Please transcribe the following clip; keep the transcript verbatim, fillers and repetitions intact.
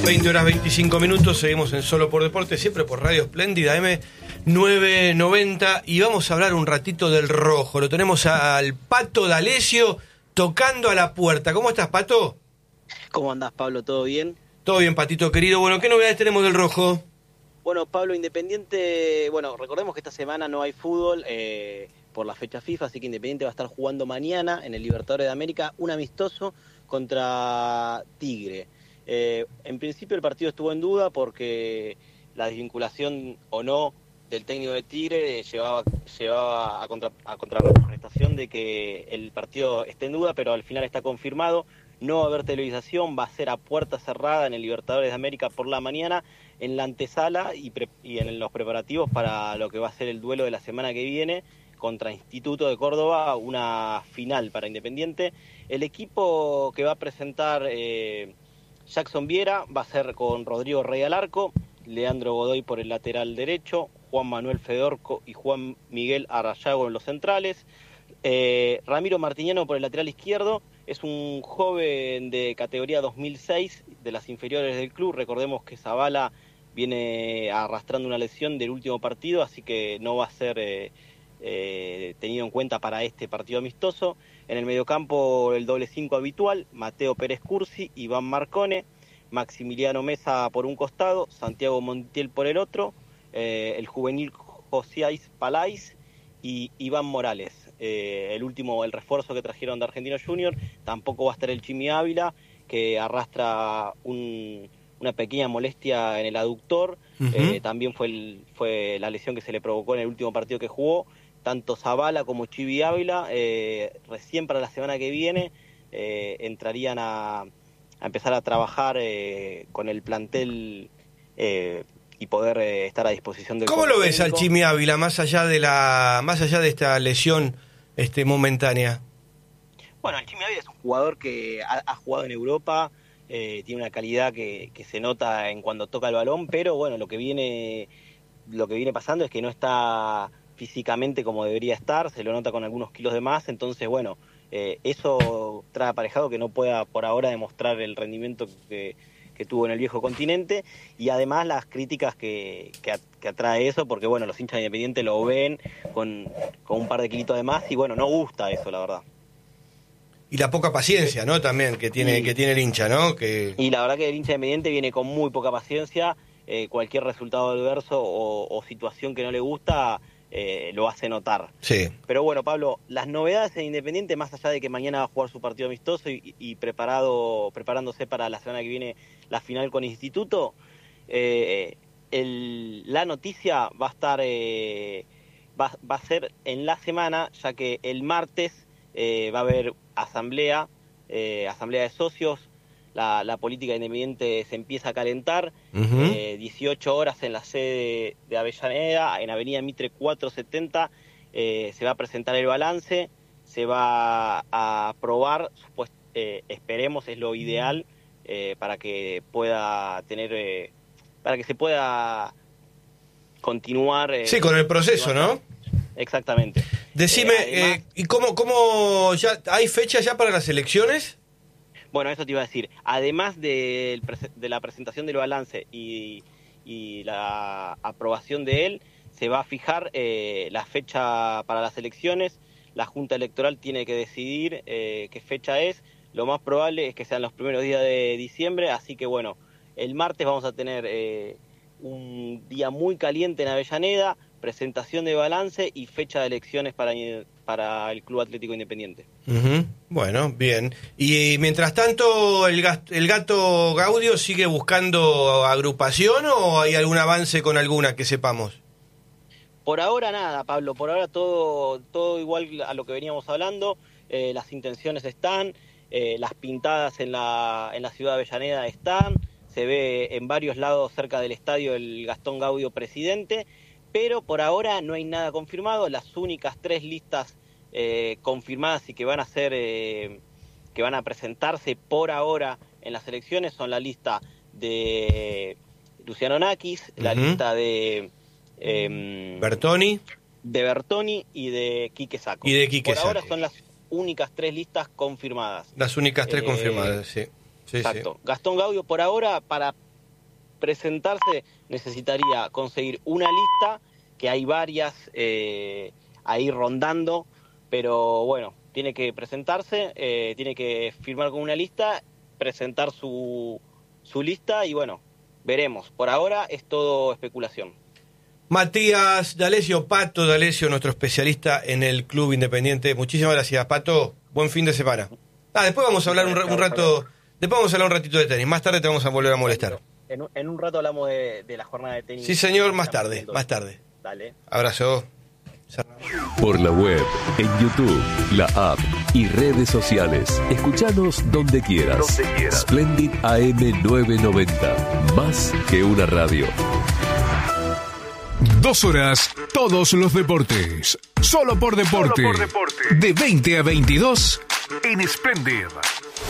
veinte horas veinticinco minutos, seguimos en Solo por Deporte, siempre por Radio Espléndida eme novecientos noventa, y vamos a hablar un ratito del rojo. Lo tenemos al Pato D'Alessio tocando a la puerta. ¿Cómo estás, Pato? ¿Cómo andás, Pablo? ¿Todo bien? Todo bien, Patito querido. Bueno, ¿qué novedades tenemos del rojo? Bueno, Pablo, Independiente, bueno, recordemos que esta semana no hay fútbol eh, por la fecha FIFA, así que Independiente va a estar jugando mañana en el Libertadores de América un amistoso contra Tigre. Eh, en principio el partido estuvo en duda porque la desvinculación o no del técnico de Tigre llevaba, llevaba a, contra, a contrarrestación de que el partido esté en duda, pero al final está confirmado. No va a haber televisación, va a ser a puerta cerrada en el Libertadores de América por la mañana, en la antesala y, pre, y en los preparativos para lo que va a ser el duelo de la semana que viene contra Instituto de Córdoba, una final para Independiente. El equipo que va a presentar eh, Jackson Viera va a ser con Rodrigo Rey al arco, Leandro Godoy por el lateral derecho, Juan Manuel Fedorco y Juan Miguel Arrayago en los centrales, eh, Ramiro Martiniano por el lateral izquierdo. Es un joven de categoría dos mil seis, de las inferiores del club. Recordemos que Zavala viene arrastrando una lesión del último partido, así que no va a ser eh, eh, tenido en cuenta para este partido amistoso. En el mediocampo el doble cinco habitual, Mateo Pérez Cursi, Iván Marcone, Maximiliano Mesa por un costado, Santiago Montiel por el otro, eh, el juvenil Josiais Palais y Iván Morales. Eh, el último, el refuerzo que trajeron de Argentino Junior, tampoco va a estar el Chimi Ávila, que arrastra un, una pequeña molestia en el aductor. Uh-huh. eh, también fue, el, fue la lesión que se le provocó en el último partido que jugó. Tanto Zavala como Chimi Ávila, eh, recién para la semana que viene, eh, entrarían a, a empezar a trabajar eh, con el plantel eh, y poder eh, estar a disposición del. ¿Cómo lo ves técnico. al Chimi Ávila, más allá de la, más allá de esta lesión este, momentánea? Bueno, el Chimi Ávila es un jugador que ha, ha jugado en Europa, eh, tiene una calidad que, que se nota en cuando toca el balón, pero bueno, lo que viene, lo que viene pasando es que no está físicamente como debería estar, se lo nota con algunos kilos de más, entonces bueno, eh, eso trae aparejado que no pueda por ahora demostrar el rendimiento que, que tuvo en el viejo continente, y además las críticas que, que, que atrae eso, porque bueno, los hinchas de Independiente lo ven con, con un par de kilitos de más, y bueno, no gusta eso, la verdad. Y la poca paciencia, ¿no? También que tiene, y, que tiene el hincha, ¿no? Que... Y la verdad que el hincha de Independiente viene con muy poca paciencia, eh, cualquier resultado adverso o, o situación que no le gusta eh, lo hace notar. Sí. Pero bueno, Pablo, las novedades en Independiente, más allá de que mañana va a jugar su partido amistoso y, y preparado preparándose para la semana que viene la final con Instituto, eh, el, la noticia va a estar eh, va, va a ser en la semana, ya que el martes eh, va a haber asamblea, eh, asamblea de socios. La, la política independiente se empieza a calentar, uh-huh. eh, dieciocho horas en la sede de Avellaneda, en Avenida Mitre cuatrocientos setenta, eh, se va a presentar el balance, se va a aprobar, pues, eh, esperemos, es lo ideal, eh, para que pueda tener, eh, para que se pueda continuar. Eh, sí, con el proceso, ¿no? Exactamente. Decime, eh, además, eh, ¿y cómo, cómo ya hay fecha ya para las elecciones? Bueno, eso te iba a decir. Además de, de la presentación del balance y, y la aprobación de él, se va a fijar eh, la fecha para las elecciones. La Junta Electoral tiene que decidir eh, qué fecha es. Lo más probable es que sean los primeros días de diciembre. Así que bueno, el martes vamos a tener eh, un día muy caliente en Avellaneda, presentación de balance y fecha de elecciones para, para el Club Atlético Independiente. Uh-huh. Bueno, bien. Y mientras tanto, ¿el, gato, ¿el gato Gaudio sigue buscando agrupación o hay algún avance con alguna que sepamos? Por ahora nada, Pablo, por ahora todo, todo igual a lo que veníamos hablando, eh, las intenciones están, eh, las pintadas en la, en la ciudad de Avellaneda están, se ve en varios lados cerca del estadio el Gastón Gaudio presidente, pero por ahora no hay nada confirmado. Las únicas tres listas eh, confirmadas y que van a ser, eh, que van a presentarse por ahora en las elecciones son la lista de Luciano Nakis, uh-huh. la lista de eh, Bertoni, de Bertoni y de Quique Sacco. Y de Quique por Sacco. ahora son las únicas tres listas confirmadas. Las únicas tres eh, confirmadas, sí. sí exacto. Sí. Gastón Gaudio por ahora para presentarse necesitaría conseguir una lista, que hay varias eh, ahí rondando, pero bueno, tiene que presentarse, eh, tiene que firmar con una lista, presentar su, su lista y bueno, veremos. Por ahora es todo especulación. Matías D'Alessio, Pato D'Alessio, nuestro especialista en el Club Independiente. Muchísimas gracias, Pato. Buen fin de semana. Ah, después vamos a hablar un, un rato, después vamos a hablar un ratito de tenis. Más tarde te vamos a volver a molestar. En un, en un rato hablamos de, de la jornada de tenis. Sí, señor, más tarde, más tarde. Dale. Abrazo. Por la web, en YouTube, la app y redes sociales. Escuchanos donde quieras. Donde quieras. Splendid A M novecientos noventa. Más que una radio. Dos horas, todos los deportes. Solo por deporte. Solo por deporte. De veinte a veintidós en Splendid.